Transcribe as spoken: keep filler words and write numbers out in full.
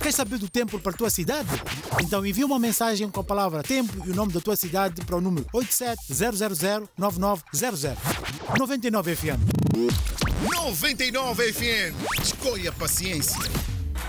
Queres saber do tempo para a tua cidade? Então envia uma mensagem com a palavra tempo e o nome da tua cidade para o número oito sete zero zero zero nove nove zero zero. noventa e nove F M. noventa e nove F M. Escolha paciência.